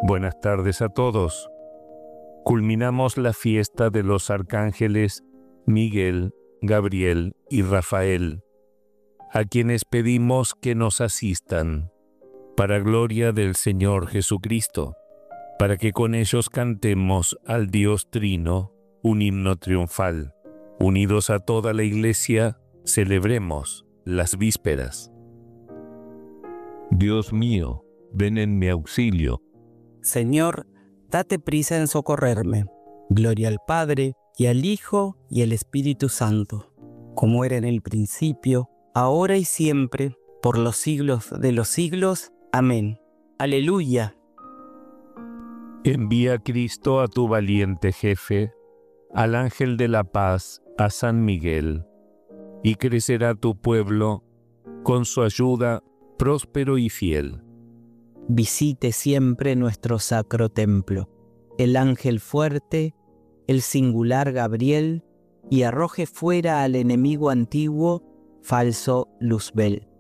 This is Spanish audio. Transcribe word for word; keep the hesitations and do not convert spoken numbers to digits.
Buenas tardes a todos. Culminamos la fiesta de los arcángeles Miguel, Gabriel y Rafael, a quienes pedimos que nos asistan, para gloria del Señor Jesucristo, para que con ellos cantemos al Dios Trino un himno triunfal. Unidos a toda la Iglesia, celebremos las vísperas. Dios mío, ven en mi auxilio. Señor, date prisa en socorrerme. Gloria al Padre, y al Hijo, y al Espíritu Santo, como era en el principio, ahora y siempre, por los siglos de los siglos. Amén. Aleluya. Envía Cristo a tu valiente jefe, al ángel de la paz, a San Miguel, y crecerá tu pueblo con su ayuda próspero y fiel. Visite siempre nuestro sacro templo, el ángel fuerte, el singular Gabriel, y arroje fuera al enemigo antiguo, falso Luzbel.